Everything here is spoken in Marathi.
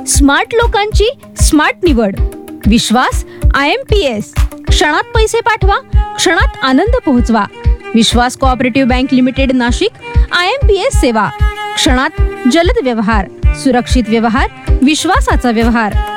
स्मार्ट लोकांची स्मार्ट निवड. विश्वास IMPS. क्षणात पैसे पाठवा, क्षणात आनंद पोहोचवा. विश्वास cooperative bank limited Nashik. IMPS सेवा. क्षणात जलद व्यवहार, सुरक्षित व्यवहार, विश्वासाचा व्यवहार.